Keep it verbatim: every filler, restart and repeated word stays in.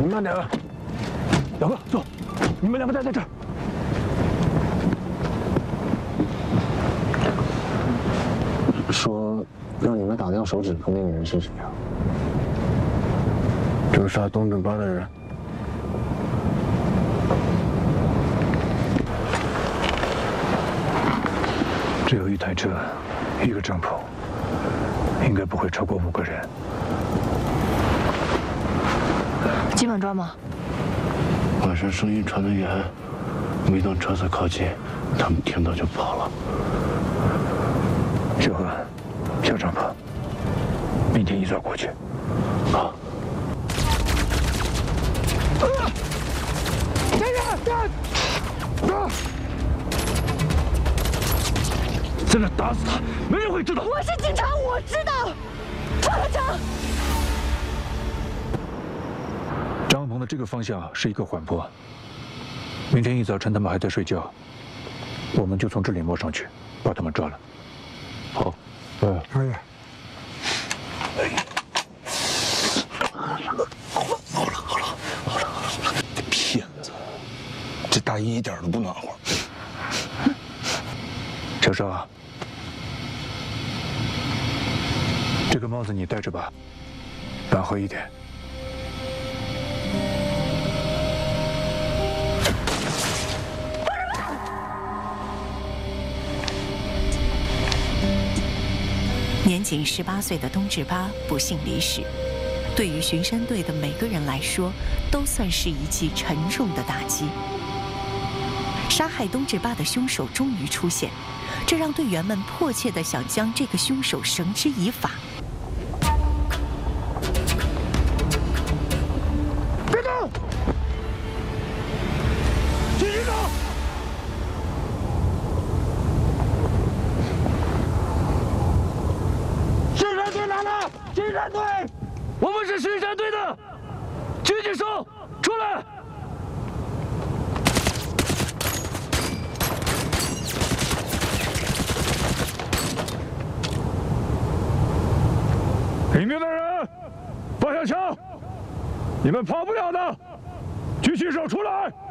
慢点啊！老哥，坐，你们两个待在这儿。 说让你们打掉手指头那个人是谁啊？ 就是杀东正八的人。只有一台车，一个帐篷，应该不会超过五个人。 今晚抓吗？ 晚上声音传得远，没等车子靠近，他们听到就跑了。 小何，下帐篷，明天一早过去。 好。 站住！站！啊！在那打死他，没人会知道。 我是警察，我知道。撤了车。 帐篷的这个方向是一个缓坡。明天一早趁他们还在睡觉，我们就从这里摸上去，把他们抓了。好。嗯，可以。 好了，好了，好了，好了，好了！骗子，这大衣一点都不暖和。 小邵，这个帽子你戴着吧，暖和一点。 年仅十八岁的东志巴不幸离世，对于巡山队的每个人来说，都算是一记沉重的打击。杀害东志巴的凶手终于出现，这让队员们迫切地想将这个凶手绳之以法。 别动！继续走！巡山队来了！巡山队，我们是巡山队的，举起手，出来！里面的人，放下枪！你们跑不了的，举起手出来！